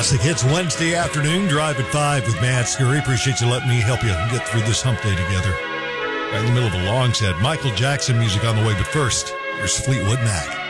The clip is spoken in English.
Classic Hits Wednesday afternoon, Drive at 5 with Matt Scurry. Appreciate you letting me help you get through this hump day together. Right in the middle of a long set. Michael Jackson music on the way, but first, here's Fleetwood Mac.